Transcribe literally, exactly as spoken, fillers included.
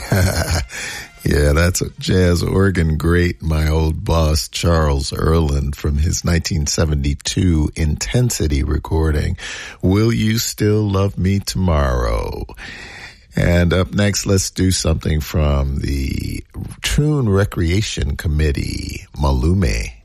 Yeah, that's a jazz organ great, my old boss, Charles Earland, from his nineteen seventy-two Intensity recording, Will You Still Love Me Tomorrow? And up next, let's do something from the Tune Recreation Committee, Malume.